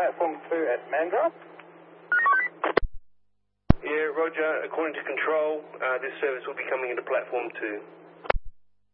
platform 2 at Mandurah. Yeah, Roger. According to control, this service will be coming into platform 2.